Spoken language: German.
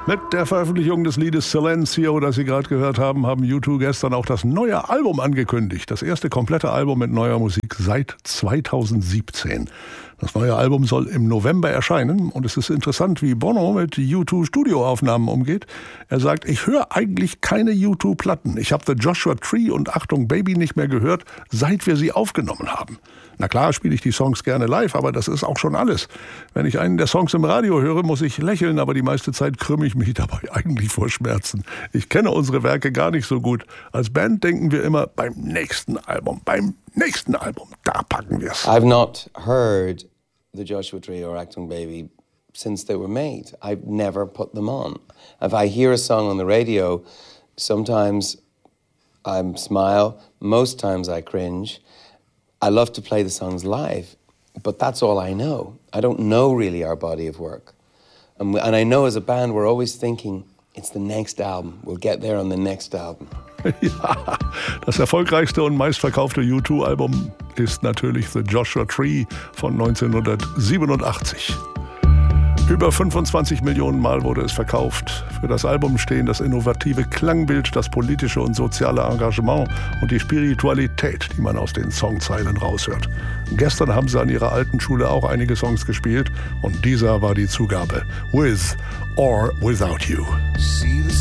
Mit der Veröffentlichung des Liedes Silencio, das Sie gerade gehört haben, haben U2 gestern auch das neue Album angekündigt. Das erste komplette Album mit neuer Musik seit 2017. Das neue Album soll im November erscheinen und es ist interessant, wie Bono mit U2 Studioaufnahmen umgeht. Er sagt, ich höre eigentlich keine U2-Platten. Ich habe The Joshua Tree und Achtung Baby nicht mehr gehört, seit wir sie aufgenommen haben. Na klar spiele ich die Songs gerne live, aber das ist auch schon alles. Wenn ich einen der Songs im Radio höre, muss ich lächeln, aber die meiste Zeit krümme ich mich dabei eigentlich vor Schmerzen. Ich kenne unsere Werke gar nicht so gut. Als Band denken wir immer, beim nächsten Album, da packen wir's. I've not heard The Joshua Tree or Acting Baby since they were made. I've never put them on. If I hear a song on the radio, sometimes I smile, most times I cringe. I love to play the songs live, but that's all I know. I don't know really our body of work. And I know as a band we're always thinking, it's the next album. We'll get there on the next album. Ja, das erfolgreichste und meistverkaufte U2-Album ist natürlich The Joshua Tree von 1987. Über 25 Millionen Mal wurde es verkauft. Für das Album stehen das innovative Klangbild, das politische und soziale Engagement und die Spiritualität, die man aus den Songzeilen raushört. Gestern haben sie an ihrer alten Schule auch einige Songs gespielt und dieser war die Zugabe. With or Without You.